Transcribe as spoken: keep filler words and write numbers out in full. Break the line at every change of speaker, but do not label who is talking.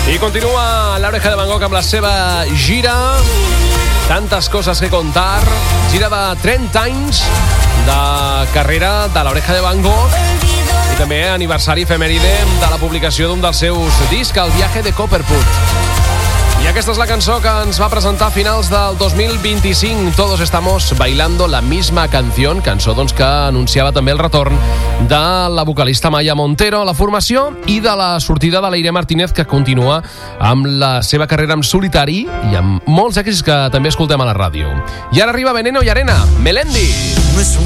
I continua l'Oreja de Van Gogh amb la seva gira. Tantes coses que contar. Gira de trenta anys de carrera de l'Oreja de Van Gogh. I també aniversari efemèride de la publicació d'un dels seus discs, El viaje de Copperpot. I aquesta és la cançó que ens va presentar a finals del dos mil vint-i-cinc. Todos estamos bailando la misma canción. Cançó doncs, que anunciava també el retorn de la vocalista Maya Montero a la formació i de la sortida de l'Eire Martínez, que continua amb la seva carrera en solitari i amb molts èxits que també escoltem a la ràdio. I ara arriba Veneno i Arena, Melendi.
No es un